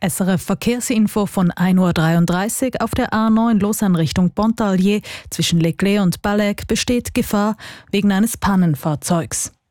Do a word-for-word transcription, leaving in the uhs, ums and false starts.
S R F Verkehrsinfo von ein Uhr dreiunddreißig auf der A neun Lausanne Richtung Pontarlier zwischen Leclerc und Balek besteht Gefahr wegen eines Pannenfahrzeugs.